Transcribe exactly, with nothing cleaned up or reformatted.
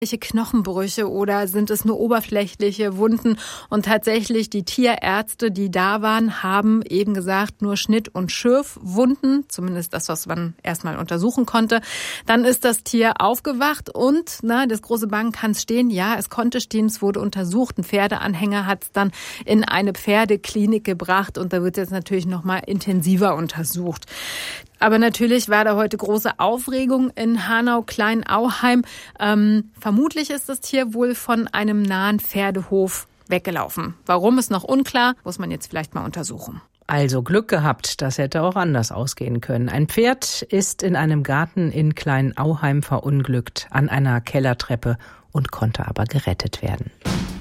Knochenbrüche oder sind es nur oberflächliche Wunden? Und tatsächlich die Tierärzte, die da waren, haben eben gesagt, nur Schnitt- und Schürfwunden, zumindest das, was man erstmal untersuchen konnte. Dann ist das Tier aufgewacht und na, das große Bang, kann es stehen? Ja, es konnte stehen, es wurde untersucht. Ein Pferdeanhänger hat es dann in eine Pferdeklinik gebracht und da wird jetzt natürlich noch mal intensiver untersucht. Aber natürlich war da heute große Aufregung in Hanau-Kleinauheim. Ähm, vermutlich ist das Tier wohl von einem nahen Pferdehof weggelaufen. Warum ist noch unklar, muss man jetzt vielleicht mal untersuchen. Also Glück gehabt, das hätte auch anders ausgehen können. Ein Pferd ist in einem Garten in Kleinauheim verunglückt an einer Kellertreppe und konnte aber gerettet werden.